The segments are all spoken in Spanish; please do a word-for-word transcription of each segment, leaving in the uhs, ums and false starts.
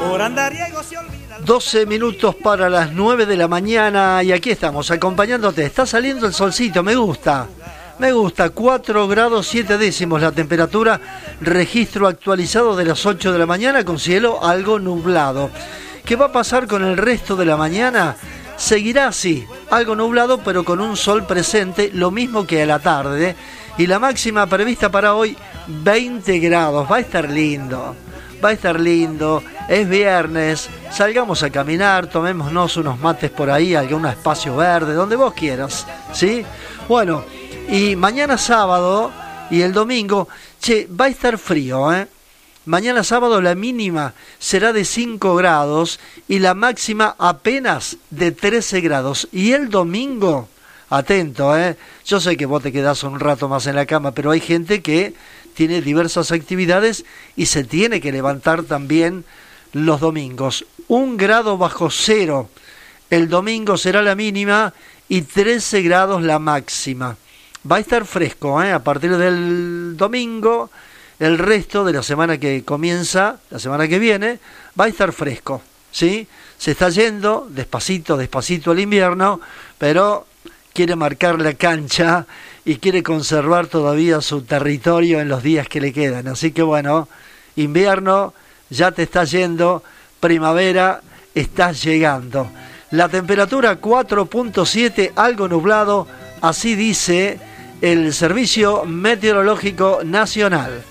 doce minutos para las nueve de la mañana y aquí estamos acompañándote. Está saliendo el solcito, me gusta. Me gusta, cuatro grados siete décimos la temperatura, registro actualizado de las ocho de la mañana con cielo algo nublado. ¿Qué va a pasar con el resto de la mañana? Seguirá así, algo nublado pero con un sol presente, lo mismo que a la tarde. Y la máxima prevista para hoy, veinte grados, va a estar lindo. Va a estar lindo, es viernes, salgamos a caminar, tomémonos unos mates por ahí, algún espacio verde, donde vos quieras, ¿sí? Bueno, y mañana sábado y el domingo, che, va a estar frío, ¿eh? Mañana sábado la mínima será de cinco grados y la máxima apenas de trece grados. Y el domingo, atento, ¿eh? Yo sé que vos te quedás un rato más en la cama, pero hay gente que tiene diversas actividades y se tiene que levantar también los domingos. Un grado bajo cero el domingo será la mínima y trece grados la máxima. Va a estar fresco, ¿eh? A partir del domingo, el resto de la semana que comienza, la semana que viene, va a estar fresco, ¿sí? Se está yendo despacito, despacito el invierno, pero quiere marcar la cancha y quiere conservar todavía su territorio en los días que le quedan. Así que bueno, invierno ya te está yendo, primavera está llegando. La temperatura cuatro punto siete, algo nublado, así dice el Servicio Meteorológico Nacional.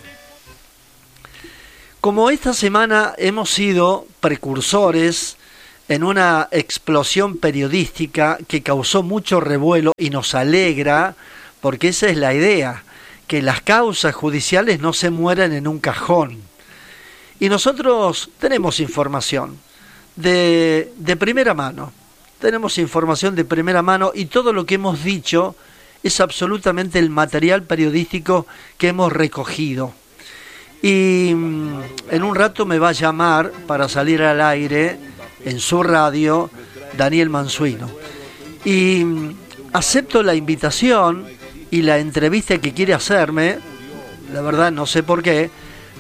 Como esta semana hemos sido precursores en una explosión periodística que causó mucho revuelo y nos alegra, porque esa es la idea, que las causas judiciales no se mueran en un cajón. Y nosotros tenemos información de, de primera mano, tenemos información de primera mano y todo lo que hemos dicho es absolutamente el material periodístico que hemos recogido. Y en un rato me va a llamar para salir al aire en su radio Daniel Mansuino. Y acepto la invitación y la entrevista que quiere hacerme, la verdad no sé por qué,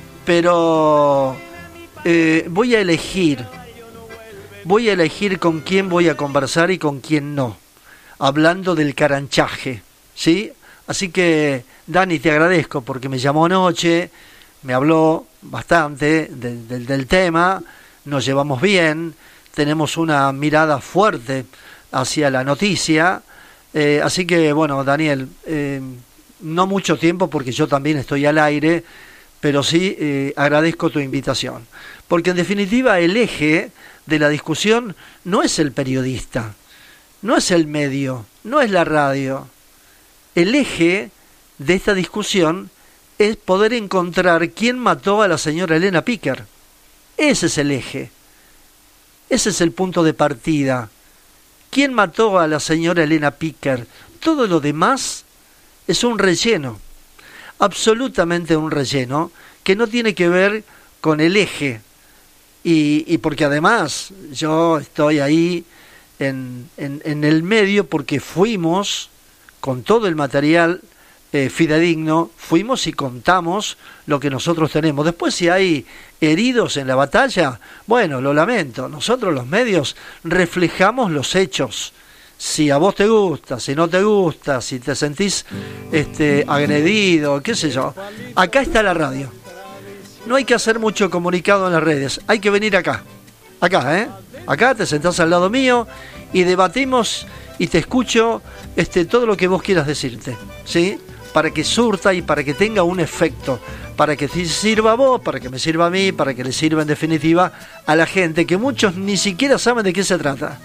pero eh, voy a elegir, voy a elegir con quién voy a conversar y con quién no, hablando del caranchaje, ¿sí? Así que, Dani, te agradezco porque me llamó anoche, me habló bastante de, de, del tema, nos llevamos bien, tenemos una mirada fuerte hacia la noticia, eh, así que, bueno, Daniel, eh, no mucho tiempo porque yo también estoy al aire, pero sí eh, agradezco tu invitación, porque en definitiva el eje de la discusión no es el periodista, no es el medio, no es la radio. El eje de esta discusión es poder encontrar quién mató a la señora Elena Piquer. Ese es el eje, ese es el punto de partida. ¿Quién mató a la señora Elena Piquer? Todo lo demás es un relleno, absolutamente un relleno, que no tiene que ver con el eje. Y, y porque además yo estoy ahí en, en, en el medio porque fuimos con todo el material eh, fidedigno, fuimos y contamos lo que nosotros tenemos. Después, si hay heridos en la batalla, bueno, lo lamento, nosotros los medios reflejamos los hechos. Si a vos te gusta, si no te gusta, si te sentís este, agredido, qué sé yo, acá está la radio. No hay que hacer mucho comunicado en las redes, hay que venir acá, acá, ¿eh? Acá te sentás al lado mío y debatimos y te escucho este, todo lo que vos quieras decirte, ¿sí? Para que surta y para que tenga un efecto, para que te sirva a vos, para que me sirva a mí, para que le sirva en definitiva a la gente, que muchos ni siquiera saben de qué se trata.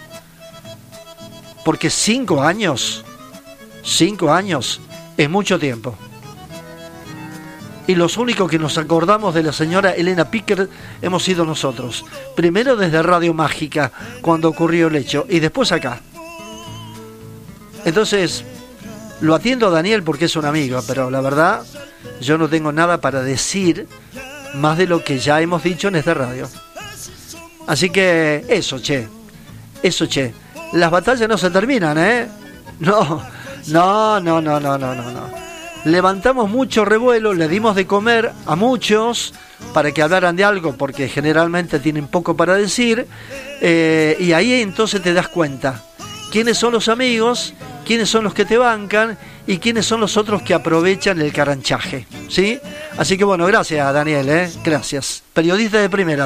Porque cinco años, cinco años es mucho tiempo. Y los únicos que nos acordamos de la señora Elena Piquer hemos sido nosotros. Primero desde Radio Mágica, cuando ocurrió el hecho, y después acá. Entonces, lo atiendo a Daniel porque es un amigo, pero la verdad, yo no tengo nada para decir más de lo que ya hemos dicho en esta radio. Así que, eso, che, eso, che. Las batallas no se terminan, ¿eh? No, no, no, no, no, no, no, no. levantamos mucho revuelo, le dimos de comer a muchos para que hablaran de algo, porque generalmente tienen poco para decir, eh, y ahí entonces te das cuenta quiénes son los amigos, quiénes son los que te bancan y quiénes son los otros que aprovechan el caranchaje, ¿sí? Así que bueno, gracias Daniel, ¿eh? Gracias. Periodista de primera.